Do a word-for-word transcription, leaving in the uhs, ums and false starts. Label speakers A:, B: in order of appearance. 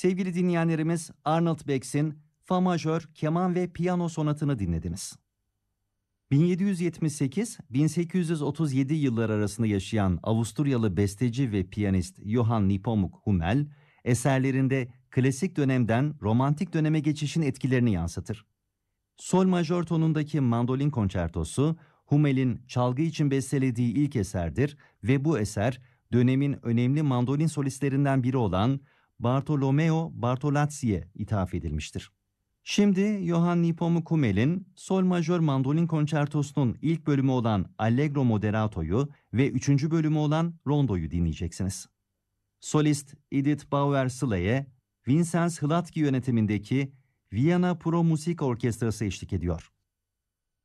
A: Sevgili dinleyenlerimiz, Arnold Bax'in Fa majör keman ve piyano sonatını dinlediniz. bin yedi yüz yetmiş sekiz - bin sekiz yüz otuz yedi yıllar arasında yaşayan Avusturyalı besteci ve piyanist Johann Nepomuk Hummel, eserlerinde klasik dönemden romantik döneme geçişin etkilerini yansıtır. Sol majör tonundaki mandolin konçertosu, Hummel'in çalgı için bestelediği ilk eserdir ve bu eser, dönemin önemli mandolin solistlerinden biri olan Bartolomeo Bartolazzi'ye ithaf edilmiştir. Şimdi Johann Nepomuk Hummel'in sol majör mandolin konçertosunun ilk bölümü olan Allegro Moderato'yu ve üçüncü bölümü olan Rondo'yu dinleyeceksiniz. Solist Edith Bauer-Slay'e Vincenz Hladky yönetimindeki Viyana Pro Musik Orkestrası eşlik ediyor.